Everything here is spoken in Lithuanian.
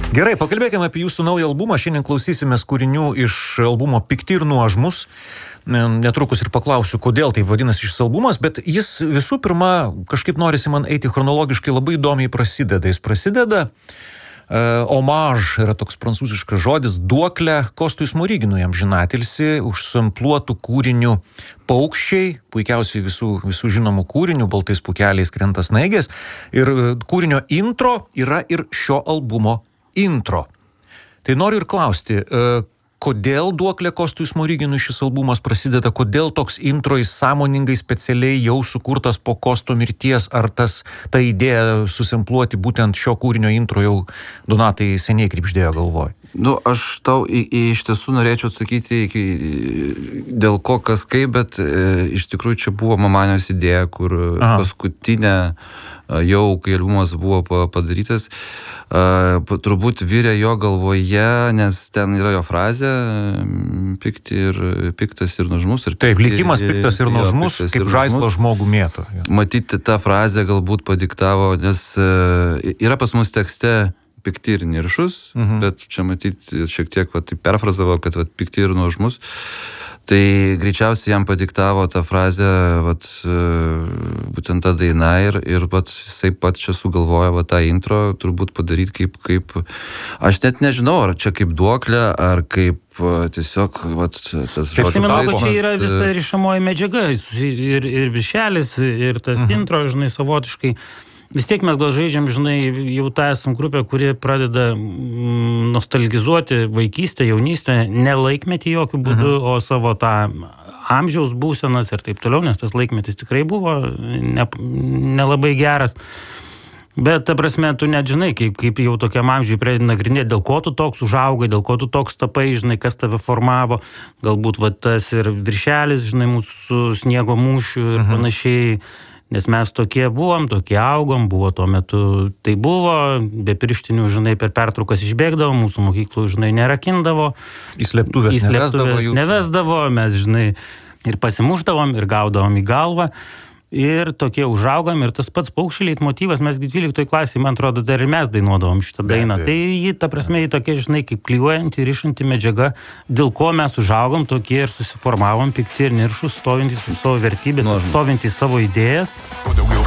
Gerai, pakalbėkime apie jūsų naują albumą. Šiandien klausysimės kūrinių iš albumo Pikti ir nuožmūs. Netrukus ir paklausiu, kodėl taip vadinasi šis albumas, bet jis visų pirma, kažkaip norisi man eiti chronologiškai, labai įdomiai prasideda. Jis prasideda, hommage yra toks prancūziškas žodis, duoklė Kostui Smoriginui amžinatilsį, užsampluotų kūrinių Paukščiai, puikiausiai visų žinomų kūrinių, Baltais pūkeliais krenta snaigės. Ir kūrinio intro yra ir šio albumo intro. Tai noriu ir klausti, kodėl duoklė Kostui Smoriginui šis albumas prasideda, kodėl toks intro jis sąmoningai specialiai jau sukurtas po Kosto mirties, ar ta idėja susimpluoti būtent šio kūrinio intro jau Donatai seniai kripždėjo galvoj? Aš tau iš tiesų norėčiau atsakyti dėl ko kas kaip, bet iš tikrųjų čia buvo Mamanijos idėja, kur paskutinė jau, kai albumas buvo padarytas, turbūt virė jo galvoje, nes ten yra jo frazė piktas ir nuožmus. Taip, likimas piktas ir nuožmus, kaip žaislo žmogų mėto. Matyti tą frazę galbūt padiktavo, nes yra pas mus tekste pikti ir niršus, bet čia matyti šiek tiek perfrazavo, kad pikti ir nuožmus. Tai greičiausiai jam padiktavo tą frazę, būtent ta daina ir jisai pat čia sugalvojo tą intro turbūt padaryti kaip, aš net nežinau, ar čia kaip duoklė, ar kaip tiesiog tas žodžių žaidimas. Čia yra visa rišamoji medžiaga ir viršelis, ir tas intro, žinai, savotiškai. Vis tiek mes gal žaidžiam, žinai, jau tą esam grupę, kuri pradeda nostalgizuoti vaikystę, jaunystę, ne laikmetį jokių būdų, o savo tą amžiaus būsenas ir taip toliau, nes tas laikmetis tikrai buvo nelabai geras. Bet, ta prasme, tu net žinai, kaip jau tokiam amžiui pradedi nagrinėti, dėl ko tu toks užaugai, dėl ko tu toks tapai, žinai, kas tave formavo, galbūt tas ir viršelis, žinai, mūsų sniego mūšių ir panašiai. Nes mes tokie buvom, tokie augom, buvo tuo metu, tai buvo, be pirštinių, žinai, per pertraukas išbėgdavo, mūsų mokyklų, žinai, nerakindavo. Į slėptuvės nevesdavo, mes, žinai, ir pasimušdavom, ir gaudavom į galvą. Ir tokie užaugam, ir tas pats Paukščiai leitmotyvas, mes 12 klasėje, man atrodo, dar ir mes dainuodavom šitą dainą. Tai ji, ta prasme, ji tokia, žinai, kaip klijuojanti, rišanti medžiaga, dėl ko mes užaugom, tokie ir susiformavom, pikti ir niršus, stovintys už savo vertybės, stovintys savo idėjas.